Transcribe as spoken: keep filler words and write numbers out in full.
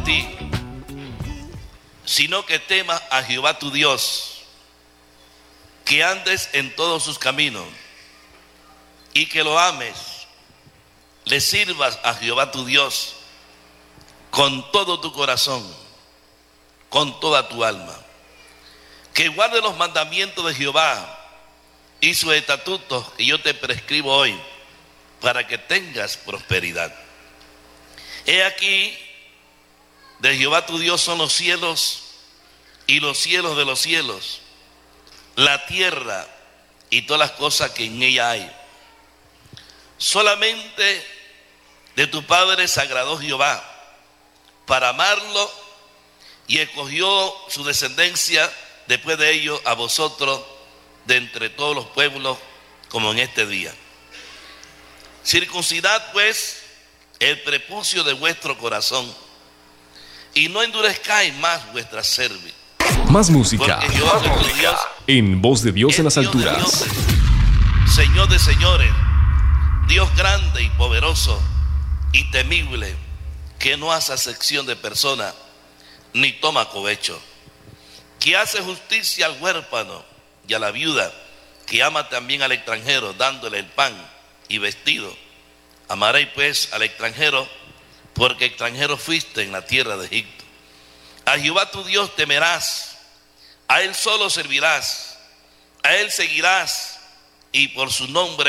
ti, sino que temas a Jehová tu Dios, que andes en todos sus caminos y que lo ames, le sirvas a Jehová tu Dios con todo tu corazón, con toda tu alma, que guarde los mandamientos de Jehová y sus estatutos que yo te prescribo hoy, para que tengas prosperidad. He aquí, de Jehová tu Dios son los cielos y los cielos de los cielos, la tierra y todas las cosas que en ella hay. Solamente de tu padre se agradó Jehová para amarlo, y escogió su descendencia después de ello a vosotros de entre todos los pueblos, como en este día. Circuncidad pues el prepucio de vuestro corazón, y no endurezcáis más vuestra cerviz. Más música. Porque Jehová nuestro Dios En Voz de Dios en las es Dios de alturas. dioses, Señor de señores, Dios grande y poderoso y temible, que no hace acepción de persona ni toma cohecho, que hace justicia al huérfano y a la viuda, que ama también al extranjero, dándole el pan y vestido. Amaréis pues al extranjero, porque extranjero fuiste en la tierra de Egipto. A Jehová tu Dios temerás, a él solo servirás, a él seguirás, y por su nombre